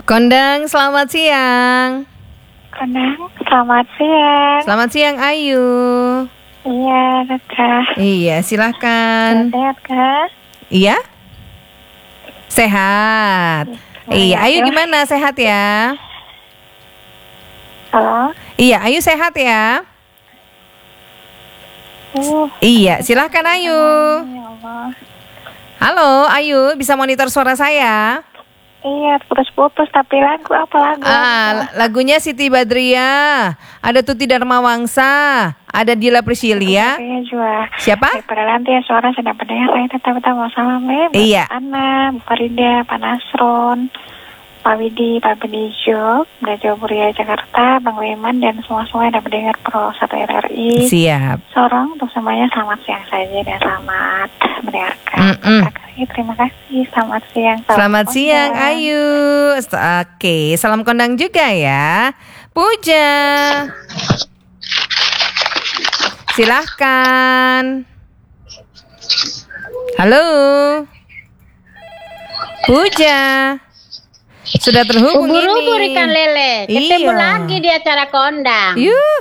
Kondang, selamat siang. Kondang, selamat siang. Selamat siang, Ayu. Iya, Kak. Iya, silahkan. Sehat, Kak? Iya? Sehat. Iya, Ayu gimana? Sehat ya? Halo? Iya, Ayu sehat ya? Iya, silahkan Ayu. Ya Allah. Halo, Ayu, bisa monitor suara saya? Iya, putus-putus, tapi apa lagu? Lagunya Siti Badriah, ada Tuti Dharma Wangsa, ada Dila Priscilia. Iya juga. Siapa? Daripada nanti ya suara sedang pendengar, saya tetap mau salam Iya. Ana, Bu Farida, Pak Nasron, Pak Widi, Pak Benijo, Braja Buria Jakarta, Bang Weman, dan semua-semua yang ada mendengar Pro 1 RRI. Siap. Sorong untuk semuanya, selamat siang saja dan selamat mendengarkan. Terima kasih, selamat siang. Selamat siang, Ayu. Oke, salam kondang juga ya. Puja, silahkan. Halo, Puja. Sudah terhubung ini. Ubur-ubur ikan lele. Ketemu lagi di acara kondang. Yuh.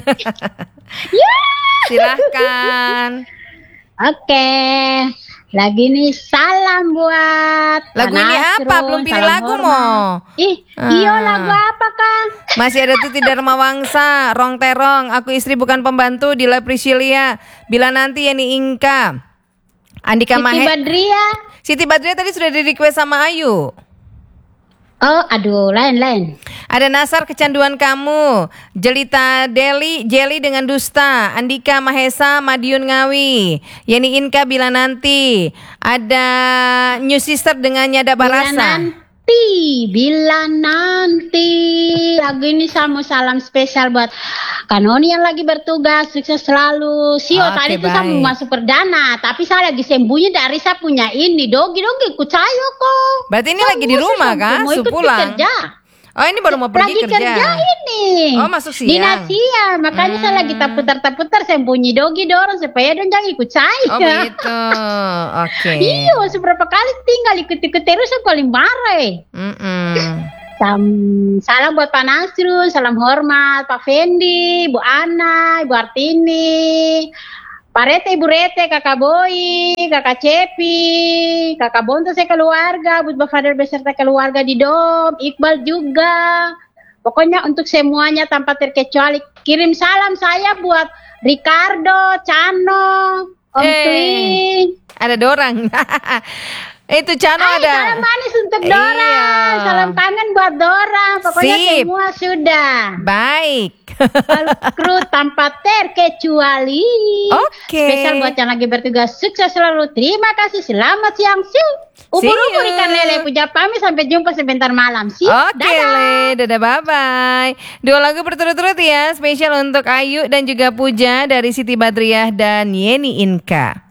Silahkan. Oke. Lagi nih salam buat lagu ini apa? Belum pilih lagu mo. Iya lagu apa kan? Masih ada Tuti Dharma Wangsa, Rong Terong, Aku Istri Bukan Pembantu, Dila Priscilia, Bila Nanti Yani Inka, Andika Siti Badriah. Siti Badriah tadi sudah di request sama Ayu. Oh, aduh, lain. Ada Nasar Kecanduan Kamu, Jelita Jeli dengan Dusta, Andika Mahesa Madiun Ngawi, Yeni Inka Bila Nanti, ada New Sister dengan Nyada Barasa. Bila nanti lagu ini salam spesial buat Kanoni yang lagi bertugas, sukses selalu. Sio tadi tuh saya mau masuk perdana, tapi saya lagi sembunyi dari saya punya ini dogi ikut saya kok. Berarti ini lagi di rumah kan? Pulang. Oh ini baru mau pergi kerja. Lagi kerja ini. Oh masuk siang. Dinas siang, makanya saya lagi putar sembunyi dogi dorong supaya dong jangan ikut saya. Oh begitu, oke. Iya, seberapa kali tinggal ikut terus saya paling marah. Salam buat Pak Nasrul, salam hormat Pak Fendi, Bu Ana, Ibu Artini, Pak Rete, Ibu Rete, Kakak Boy, Kakak Cepi, Kakak Bonto sekeluarga, Bu Fadil beserta keluarga di Dom, Iqbal juga. Pokoknya untuk semuanya tanpa terkecuali kirim salam saya buat Ricardo, Cano, Om Twing. Ada dorang. Itu Cano ada. Salam manis untuk Dora. Salam kangen buat Dora. Pokoknya semua sudah. Baik. Kru tanpa terkecuali. Oke. Spesial buat yang lagi bertugas. Sukses selalu. Terima kasih. Selamat siang. Ubur-ubur ikan lele. Puja pamit. Sampai jumpa sebentar malam. Oke, dadah bye-bye. 2 lagu berturut-turut ya. Spesial untuk Ayu dan juga Puja dari Siti Badriah dan Yeni Inka.